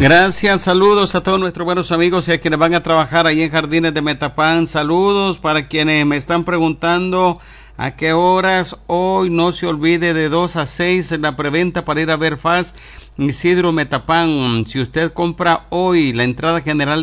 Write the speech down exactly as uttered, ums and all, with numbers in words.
Gracias, saludos a todos nuestros buenos amigos y a quienes van a trabajar ahí en Jardines de Metapán. Saludos para quienes me están preguntando a qué horas hoy. No se olvide, de dos a seis en la preventa para ir a ver F A S Isidro Metapán. Si usted compra hoy la entrada general